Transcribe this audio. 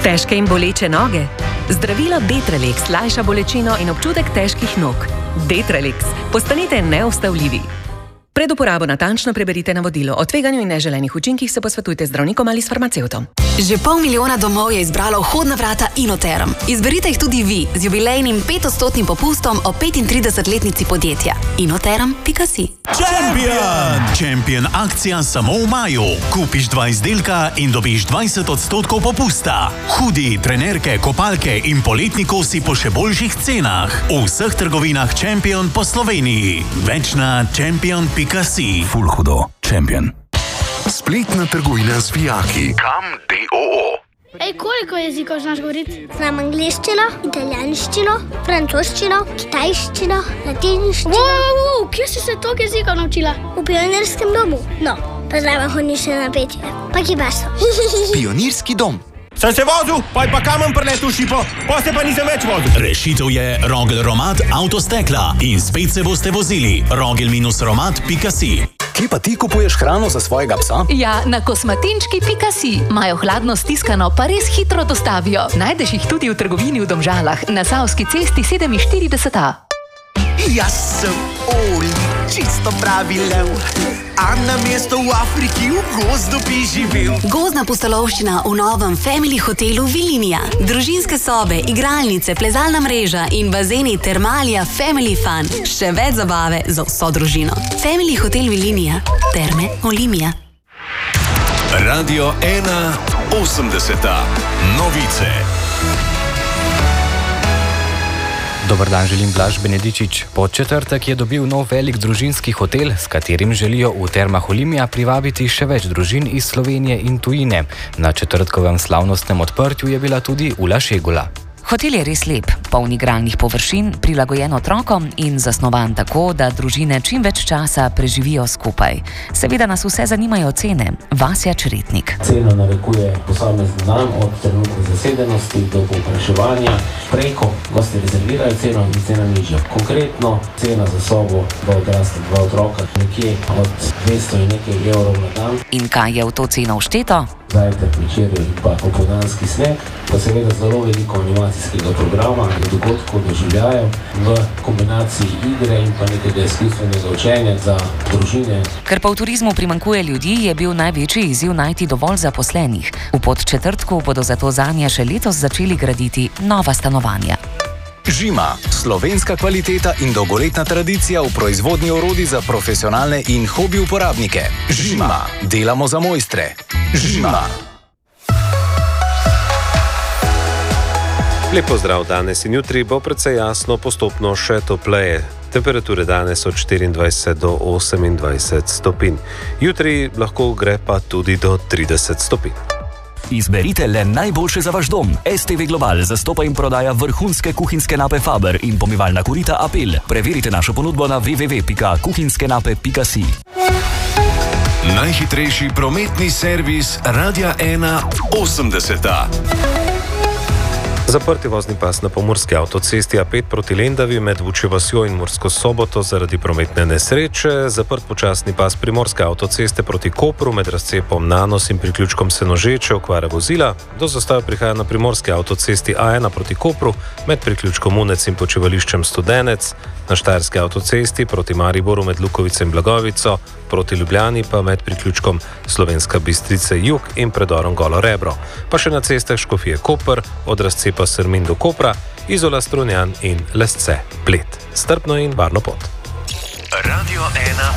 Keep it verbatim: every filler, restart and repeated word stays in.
Težke in boleče noge? Zdravilo Detralex lajša bolečino in občutek težkih nog. Detralex. Postanite neustavljivi. Pred uporabo natančno preberite navodilo. O tveganju in neželenih učinkih se posvetujte z zdravnikom ali s farmacevtom. Že pol milijona domov je izbralo vhodna vrata Inoterm. Izberite jih tudi vi z jubilejnim petodstotnim popustom o petintridesetletnici podjetja. inoterm pika si. Champion! Champion akcija samo v maju. Kupiš dva izdelka in dobiš dvajset odstotkov popusta. Hudi, trenerke, kopalke in poletni kosi po še boljših cenah. V vseh trgovinah Champion po Sloveniji. Več na champion pika si. Ful hudo. Champion. Spletna trgovina z vijaki. Kam D O O. Ej, koliko jezikov znaš govoriti? Znam angliščino, italijanščino, francoščino, kitajščino, latinščino. Wow, wow, kje si se toliko jezikov naučila? V pionirskem domu. No, pa zraven hodiš še na petje. Pa kibaso. Pionirski dom. Sem se vozil, pa je pa kamen preletel šipo, pa se pa nisem več vozil. Rešitev je Rogel Romat Avtostekla in spet se boste vozili. Rogel romat pika si. Kje pa ti kupuješ hrano za svojega psa? Ja, na kosmatinčki pika si. Imajo hladno stiskano, pa res hitro dostavijo. Najdeš jih tudi v trgovini v Domžalah, na Savski cesti sedeminštirideset A. Jaz sem Oli, čisto pravi lev. A na mesto v Afriki v gozdu bi živel. Gozdna pustolovščina v novem Family hotelu Vilinija. Družinske sobe, igralnice, plezalna mreža in bazeni Termalija Family Fun. Še več zabave za vso družino. Family hotel Vilinija. Terme Olimija. Radio ena osemdeseta. Novice. Dobar dan, želim Blaž Benedičič. Po četrtek je dobil nov velik družinski hotel, s katerim želijo v Termah Olimija privabiti še več družin iz Slovenije in tujine. Na četrtkovem slavnostnem odprtju je bila tudi Ula Šegula. Hotel je res lep, poln igralnih površin, prilagojen otrokom in zasnovan tako, da družine čim več časa preživijo skupaj. Seveda nas vse zanimajo cene. Vasja Čretnik. Ceno narekuje posamezni dan od trenutne zasedenosti do povpraševanja. Preko gosti rezervirajo ceno in cena nižja. Konkretno cena za sobo do odrasla dva otroka nekje od dvesto in nekaj evrov na dan. In kaj je v to ceno všteto? Zajtrk, večerjo in pa popoldanski sneg, pa seveda zelo veliko animacijskega programa, dogodkov, doživljajev v kombinaciji igre in pa nekega izkustvenega učenja za družine. Ker pa v turizmu primanjkuje ljudi, je bil največji izziv najti dovolj zaposlenih. V Podčetrtku bodo zato zanje še letos začeli graditi nova stanovanja. Žima. Slovenska kvaliteta in dolgoletna tradicija v proizvodnji orodij za profesionalne in hobi uporabnike. Žima. Delamo za mojstre. Žima. Lep pozdrav, danes in jutri bo precej jasno, postopno še topleje. Temperature danes od štiriindvajset do osemindvajset stopinj. Jutri lahko gre pa tudi do trideset stopinj. Izberite le najboljše za vaš dom. S T V Global zastopa in prodaja vrhunske kuhinjske nape Faber in pomivalna korita Apel. Preverite našo ponudbo na w w w pika kuhinjskenape pika si. Najhitrejši prometni servis Radia ena osemdeseta. Zaprti vozni pas na pomurski avtocesti A pet proti Lendavi med Vučjo vasjo in Mursko Soboto zaradi prometne nesreče. Zaprt počasni pas primorske avtoceste proti Kopru med razcepom Nanos in priključkom Senožeče, okvara vozila. Do zastave prihaja na primorski avtocesti A ena proti Kopru med priključkom Unec in počivališčem Studenec. Na štajerski avtocesti proti Mariboru med Lukovico in Blagovico, proti Ljubljani pa med priključkom Slovenska Bistrica jug in predorom Golo Rebro. Pa še na cestah Škofje Koper od razcepa Srmin do Kopra, Izola Strunjan in Lesce Bled. Strpno in varno pot. Radio ena